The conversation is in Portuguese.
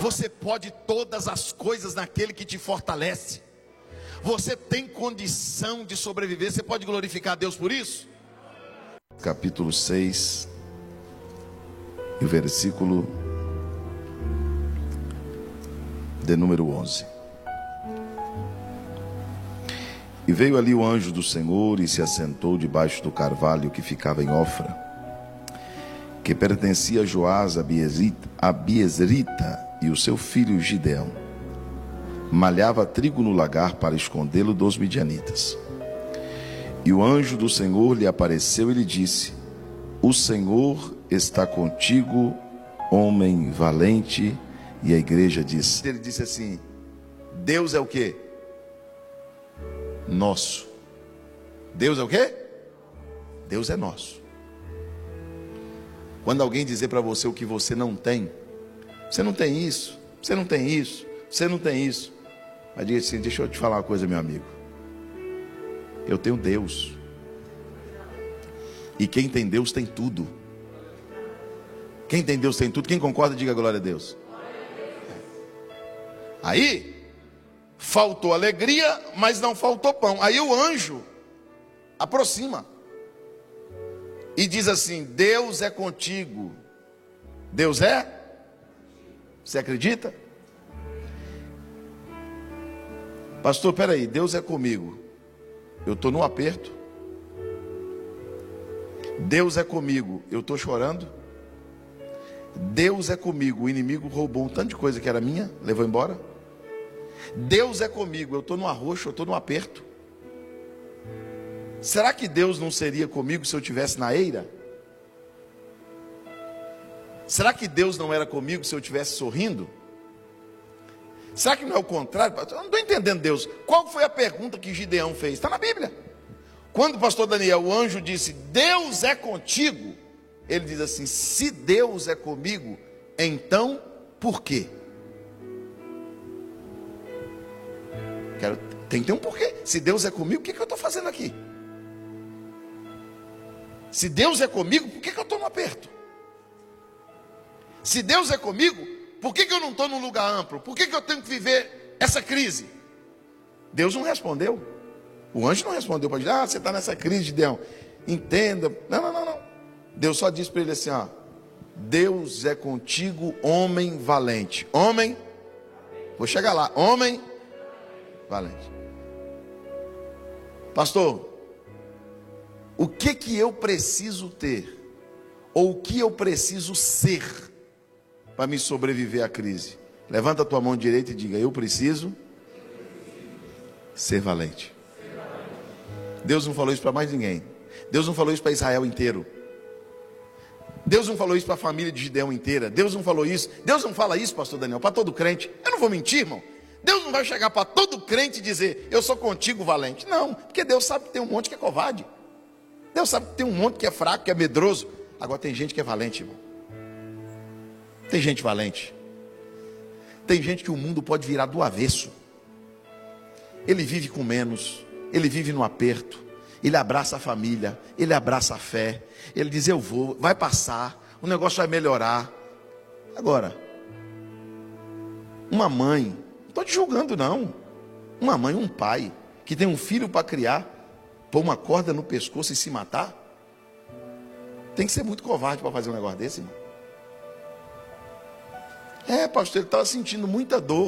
Você pode todas as coisas naquele que te fortalece. Você tem condição de sobreviver. Você pode glorificar a Deus por isso? Capítulo 6, e o versículo de número 11. E veio ali o anjo do Senhor e se assentou debaixo do carvalho que ficava em Ofra, que pertencia a Joás a Biezrita, e o seu filho Gideão malhava trigo no lagar para escondê-lo dos midianitas. E o anjo do Senhor lhe apareceu e lhe disse: o Senhor está contigo, homem valente. E a igreja disse, ele disse assim: Deus é o quê? Nosso. Deus é o quê? Deus é nosso. Quando alguém dizer para você o que você não tem isso, você não tem isso, você não tem isso, mas diga assim: deixa eu te falar uma coisa, meu amigo, eu tenho Deus, e quem tem Deus tem tudo. Quem tem Deus tem tudo. Quem concorda, diga glória a Deus. Aí faltou alegria, mas não faltou pão. Aí o anjo aproxima e diz assim: Deus é contigo. Deus é? Você acredita? Pastor, peraí, Deus é comigo. Eu estou no aperto. Deus é comigo. Eu estou chorando. Deus é comigo. O inimigo roubou um tanto de coisa que era minha, levou embora. Deus é comigo. Eu estou no arroxo, eu estou no aperto. Será que Deus não seria comigo se eu estivesse na eira? Será que Deus não era comigo se eu estivesse sorrindo? Será que não é o contrário? Eu não estou entendendo Deus. Qual foi a pergunta que Gideão fez? Está na Bíblia. Quando o pastor Daniel, o anjo, disse: Deus é contigo, ele diz assim: se Deus é comigo, então por quê? Tem que ter um porquê. Se Deus é comigo, o que eu estou fazendo aqui? Se Deus é comigo, por que eu estou no aperto? Se Deus é comigo, por que eu não estou num lugar amplo? Por que eu tenho que viver essa crise? Deus não respondeu. O anjo não respondeu para ele: você está nessa crise, Gideão, entenda. Não. Deus só disse para ele assim: Deus é contigo, homem valente. Homem, vou chegar lá, homem valente. Pastor, o que eu preciso ter, ou o que eu preciso ser para me sobreviver à crise? Levanta a tua mão direita e diga: eu preciso ser valente. Deus não falou isso para mais ninguém. Deus não falou isso para Israel inteiro. Deus não falou isso para a família de Gideão inteira. Deus não falou isso. Deus não fala isso, pastor Daniel, para todo crente. Eu não vou mentir, irmão. Deus não vai chegar para todo crente e dizer: eu sou contigo, valente. Não, porque Deus sabe que tem um monte que é covarde. Deus sabe que tem um monte que é fraco, que é medroso. Agora tem gente que é valente, irmão. Tem gente valente. Tem gente que o mundo pode virar do avesso. Ele vive com menos, ele vive no aperto, ele abraça a família, ele abraça a fé, ele diz: eu vou, vai passar, o negócio vai melhorar. Agora, uma mãe, não estou te julgando não, uma mãe, um pai, que tem um filho para criar, pôr uma corda no pescoço e se matar, tem que ser muito covarde para fazer um negócio desse, irmão. Pastor, ele estava sentindo muita dor.